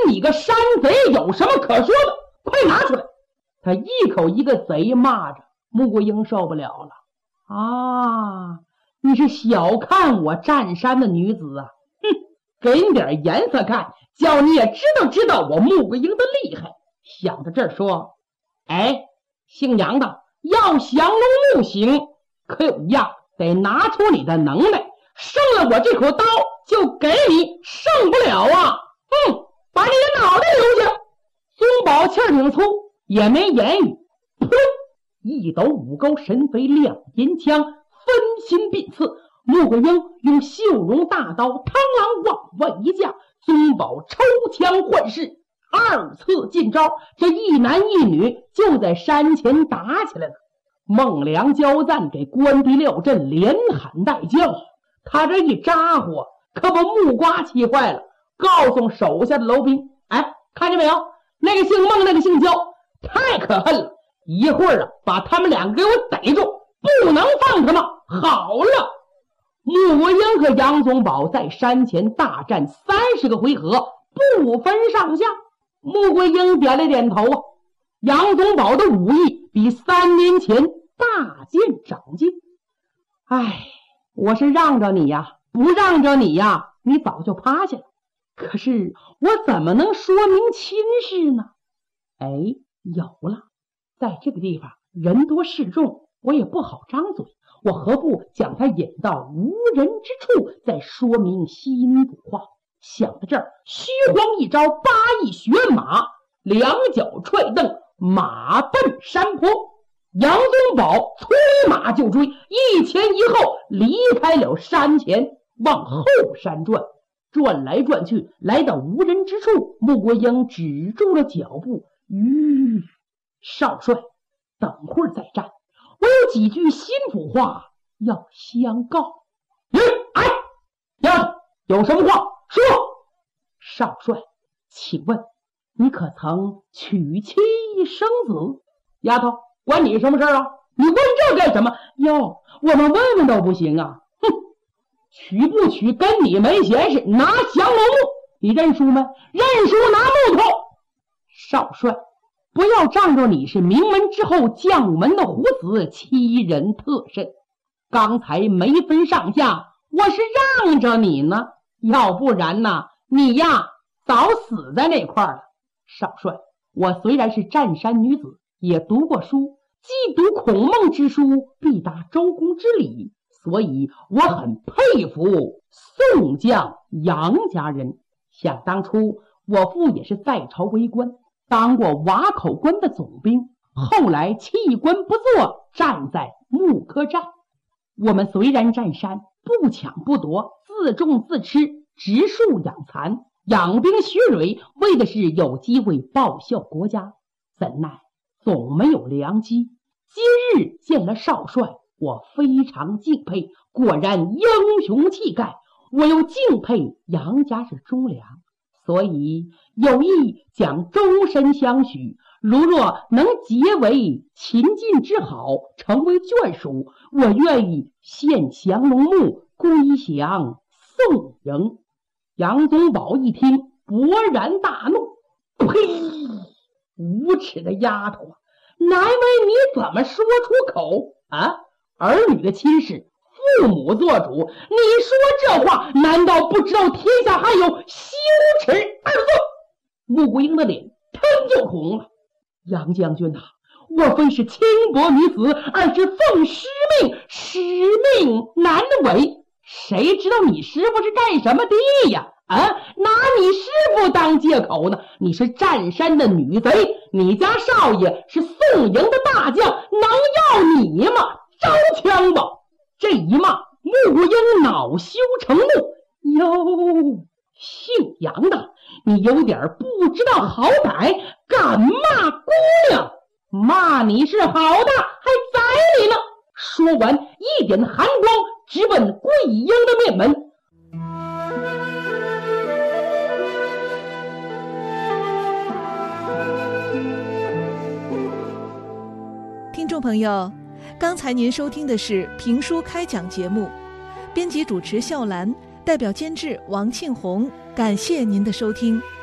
你个山贼有什么可说的？快拿出来！他一口一个贼骂着。穆桂英受不了了啊！你是小看我占山的女子啊！哼，给你点颜色看，叫你也知道我穆桂英的厉害。想到这儿说，哎，姓杨的要降龙木行，可有一样得拿出你的能耐，胜了我这口刀就给你，胜不了啊！把你的脑袋留下！宗保气儿挺粗，也没言语，噗，一抖五钩神飞亮银枪，分心并刺。穆桂英用绣绒大刀螳螂往外一架，宗保抽枪换势，二次进招。这一男一女就在山前打起来了。孟良交赞给关帝廖震连喊带叫，他这一咋呼，可把木瓜气坏了，告诉手下的楼兵，哎，看见没有，那个姓孟那个姓焦，太可恨了，一会儿把他们两个给我逮住，不能放他们。好了，穆桂英和杨宗保在山前大战30个回合，不分上下。穆桂英点了点头啊，杨宗保的武艺比3年前大见长进。哎，我是让着你呀，不让着你呀，你早就趴下了。可是我怎么能说明亲事呢？哎，有了，在这个地方人多势众，我也不好张嘴，我何不将他引到无人之处，再说明心腹话。想到这儿，虚晃一招8翼旋马，两脚踹蹬，马奔山坡。杨宗保催马就追，一前一后离开了山前，往后山转，转来转去，来到无人之处，穆桂英止住了脚步。少帅，等会儿再战，我有几句心腹话要相告。哎，丫头，有什么话说？少帅，请问你可曾娶妻生子？丫头，关你什么事啊？你问这干什么？哟，我们问问都不行啊！哼，娶不娶跟你没闲事，拿降龙木，你认输没？认输拿木头。少帅，不要仗着你是名门之后将门的虎子欺人特甚。刚才没分上下，我是让着你呢，要不然呢，你呀早死在那块了。少帅，我虽然是占山女子，也读过书，既读孔孟之书，必达周公之礼，所以我很佩服宋将杨家人。想当初我父也是在朝为官，当过瓦口关的总兵，后来弃官不做，站在木柯寨。我们虽然占山，不抢不夺，自种自吃，植树养蚕，养兵蓄锐，为的是有机会报效国家，怎奈总没有良机。今日见了少帅，我非常敬佩，果然英雄气概。我又敬佩杨家是忠良，所以有意将终身相许。如若能结为秦晋之好，成为眷属，我愿意献降龙木，归降宋营。杨宗保一听，勃然大怒，呸！无耻的丫头啊，难为你怎么说出口啊？儿女的亲事，父母做主，你说这话，难道不知道天下还有羞耻2字？穆桂英的脸腾就红了。杨将军啊，我非是轻薄女子，而是奉师命，使命难违。谁知道你师傅是干什么的呀？拿你师傅当借口呢？你是占山的女贼，你家少爷是宋营的大将，能要你吗？招枪吧！这一骂，穆桂英恼羞成怒。哟，姓杨的，你有点不知道好歹，敢骂姑娘？骂你是好的，还宰你呢！说完，一点寒光直奔桂英的面门。 听众朋友，刚才您收听的是评书开讲节目，编辑主持笑兰，代表监制王庆红，感谢您的收听。